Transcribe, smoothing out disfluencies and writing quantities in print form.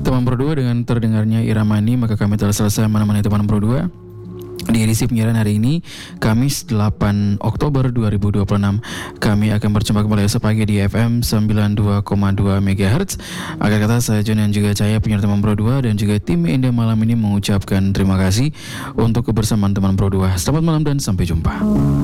Teman Pro 2 dengan terdengarnya irama ini, maka kami telah selesai menemani teman Pro 2 di edisi penyiaran hari ini, Kamis 8 Oktober 2026. Kami akan berjumpa kembali esok pagi di FM 92,2 MHz. Akhir kata, saya John dan juga Cahaya, penyiar teman Pro 2 dan juga tim Indah malam ini mengucapkan terima kasih untuk kebersamaan teman Pro 2. Selamat malam dan sampai jumpa.